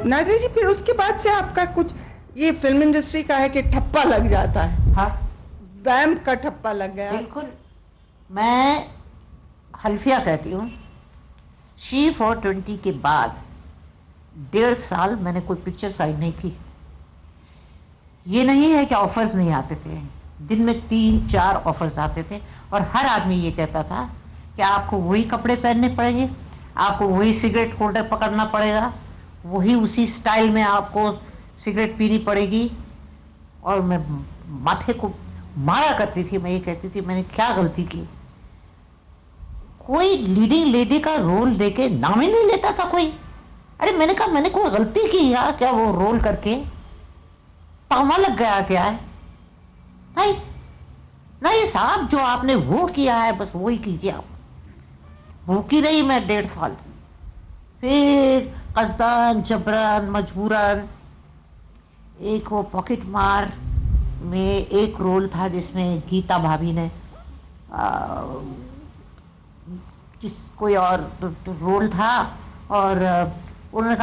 नागरी जी, फिर उसके बाद से आपका कुछ ये फिल्म इंडस्ट्री का है कि ठप्पा लग जाता है? हाँ वैम्प का ठप्पा लग गया? बिल्कुल। मैं हल्फिया कहती हूँ, शी 420 के बाद 1.5 साल मैंने कोई पिक्चर साइन नहीं की। ये नहीं है कि ऑफर्स नहीं आते थे, दिन में 3-4 ऑफर्स आते थे, और हर आदमी ये कहता था कि आपको वही कपड़े पहनने पड़ेंगे, आपको वही सिगरेट होल्डर पकड़ना पड़ेगा, वही उसी स्टाइल में आपको सिगरेट पीनी पड़ेगी। और मैं माथे को मारा करती थी। मैं ये कहती थी मैंने क्या गलती की? कोई लीडिंग लेडी का रोल देके नाम ही नहीं लेता था कोई। अरे मैंने कहा मैंने कोई गलती की या क्या वो रोल करके? तामा लग गया क्या है? नहीं नहीं साहब, जो आपने वो किया है बस वो ही कीजिए आप। भूखी रही मैं 1.5 साल। फिर कसदान जबरन मजबूरन एक वो पॉकेट मार में एक रोल था जिसमें गीता भाभी ने किस कोई और रोल था, और उन्होंने